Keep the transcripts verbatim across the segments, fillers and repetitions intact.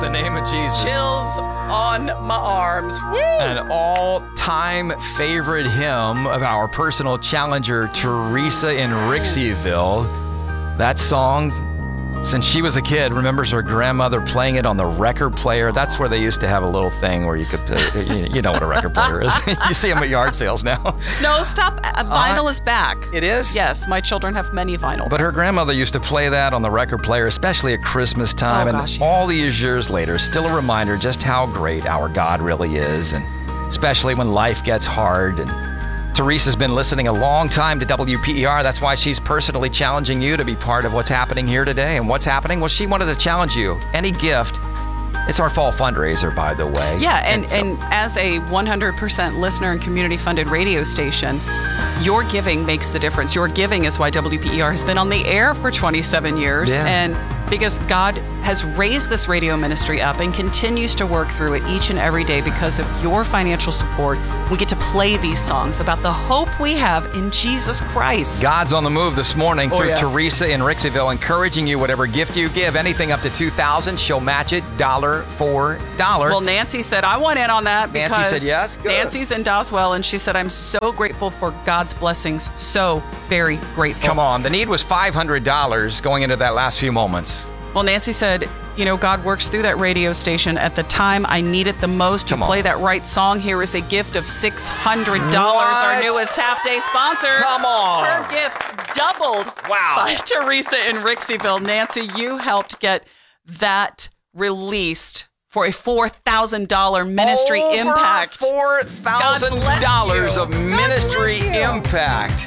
the name of Jesus. Chills on my arms. Woo! An all-time favorite hymn of our personal challenger, Teresa in Rixieville. That song, since she was a kid, remembers her grandmother playing it on the record player. That's where they used to have a little thing where you could play, you, you know what a record player is. You see them at yard sales now. No, stop. Uh, vinyl Uh, is back. It is? Yes, my children have many vinyl. But her grandmother used to play that on the record player, especially at Christmas time. Oh, and gosh, all these years later, still a reminder just how great our God really is, and especially when life gets hard. And Teresa's been listening a long time to W P E R. That's why she's personally challenging you to be part of what's happening here today. And what's happening? Well, she wanted to challenge you. Any gift. It's our fall fundraiser, by the way. Yeah, and, and, so, and as a one hundred percent listener and community-funded radio station, your giving makes the difference. Your giving is why W P E R has been on the air for twenty-seven years. Yeah. And because God has raised this radio ministry up and continues to work through it each and every day because of your financial support, we get to play these songs about the hope we have in Jesus Christ. God's on the move this morning Oh, through yeah. Teresa in Rixieville, encouraging you, whatever gift you give, anything up to two thousand dollars, she'll match it dollar for dollar. Well, Nancy said, I want in on that Nancy because said yes? Good. Nancy's in Doswell, and she said, I'm so grateful for God's blessings. So very grateful. Come on, the need was five hundred dollars going into that last few moments. Well, Nancy said, you know, God works through that radio station at the time I need it the most. You Come on. play that right song. Here is a gift of six hundred dollars, our What? newest half-day sponsor. Come on. Her gift doubled Wow. by Teresa in Rixieville. Nancy, you helped get that released for a four thousand dollars ministry Over impact. four thousand dollars God of bless you. ministry God bless you. impact.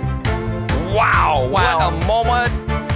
Wow, Wow. what a moment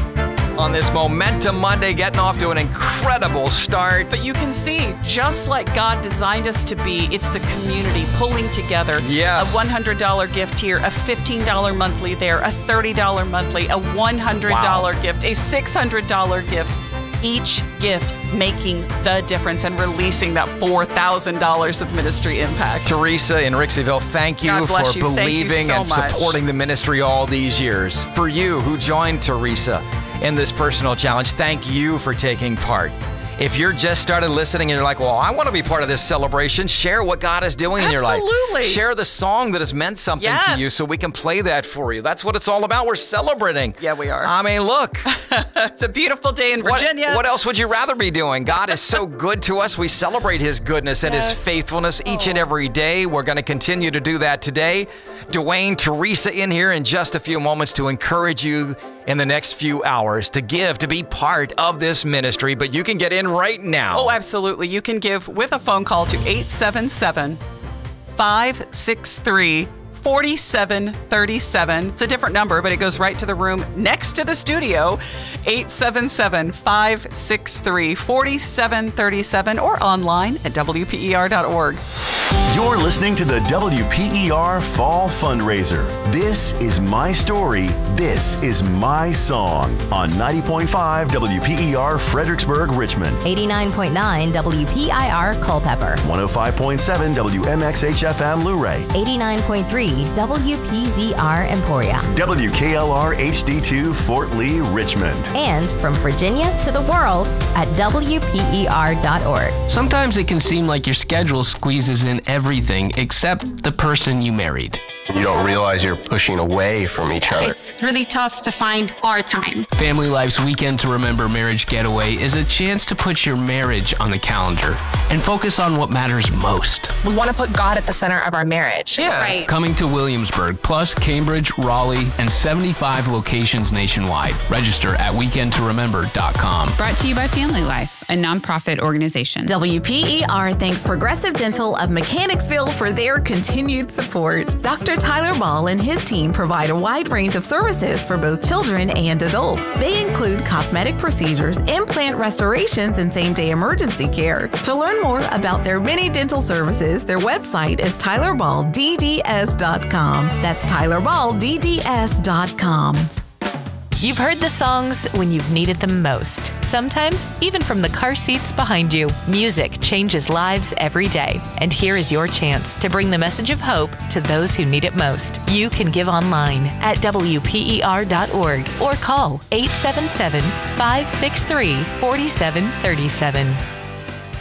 on this Momentum Monday, getting off to an incredible start. But you can see, just like God designed us to be, it's the community pulling together. Yes. A one hundred dollars gift here, a fifteen dollars monthly there, a thirty dollars monthly, a one hundred dollars Wow. gift, a six hundred dollars gift. Each gift making the difference and releasing that four thousand dollars of ministry impact. Teresa in Rixieville, thank you God bless for you. Thank you believing so and much. supporting the ministry all these years. For you who joined Teresa in this personal challenge, thank you for taking part. If you're just started listening and you're like, well, I want to be part of this celebration, share what God is doing in your life. Absolutely. Share the song that has meant something Yes. to you so we can play that for you. That's what it's all about. We're celebrating. Yeah, we are. I mean, look. It's a beautiful day in What- Virginia. What, else would you rather be doing? God is so good to us. We celebrate his goodness and Yes. his faithfulness each and every day. We're going to continue to do that today. Dwayne, Teresa in here in just a few moments to encourage you in the next few hours to give, to be part of this ministry. But you can get in right now. Oh, absolutely. You can give with a phone call to eight seven seven, five six three, four seven three seven. It's a different number, but it goes right to the room next to the studio. eight seven seven, five six three, four seven three seven or online at W P E R dot org. You're listening to the W P E R Fall Fundraiser. This is my story. This is my song on ninety point five W P E R Fredericksburg, Richmond. eighty-nine point nine W P I R Culpeper. one oh five point seven W M X H F M Luray. eighty-nine point three W P Z R Emporia. W K L R H D two Fort Lee, Richmond. And from Virginia to the world at W P E R dot org. Sometimes it can seem like your schedule squeezes in everything except the person you married. You don't realize you're pushing away from each other. It's really tough to find our time. Family Life's Weekend to Remember Marriage Getaway is a chance to put your marriage on the calendar and focus on what matters most. We want to put God at the center of our marriage. Yeah. Right. Coming to Williamsburg, plus Cambridge, Raleigh, and seventy-five locations nationwide. Register at weekend to remember dot com. Brought to you by Family Life, a nonprofit organization. W P E R thanks Progressive Dental of Mechanicsville for their continued support. Doctor Tyler Ball and his team provide a wide range of services for both children and adults. They include cosmetic procedures, implant restorations, and same-day emergency care. To learn more about their many dental services, their website is tyler ball d d s dot com. That's tyler ball d d s dot com. You've heard the songs when you've needed them most. Sometimes even from the car seats behind you. Music changes lives every day. And here is your chance to bring the message of hope to those who need it most. You can give online at W P E R dot org or call eight seven seven, five six three, four seven three seven.